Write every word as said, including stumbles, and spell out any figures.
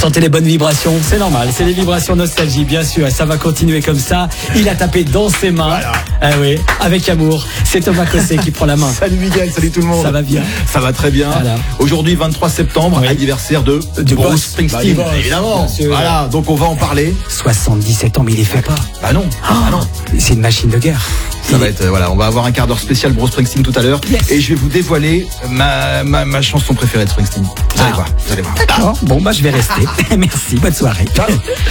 sentez les bonnes vibrations, c'est normal, c'est les vibrations nostalgie, bien sûr, et ça va continuer comme ça. Il a tapé dans ses mains, voilà. Ah oui, avec amour. C'est Thomas Cossé qui prend la main. Salut Miguel, salut tout le monde. Ça va bien? Ça va très bien. Voilà. Aujourd'hui, vingt-trois septembre, oui. Anniversaire de, de Bruce boss. Springsteen, bah, évidemment. Voilà, donc on va en parler. soixante-dix-sept ans, mais il est fait pas. Bah non, oh, bah non. C'est une machine de guerre. Ça va être, voilà, on va avoir un quart d'heure spécial Bruce Springsteen tout à l'heure. Yes. Et je vais vous dévoiler ma, ma, ma chanson préférée de Springsteen. Vous allez ah. voir, vous allez voir. D'accord, bon bah je vais rester. Merci, bonne soirée. Ciao.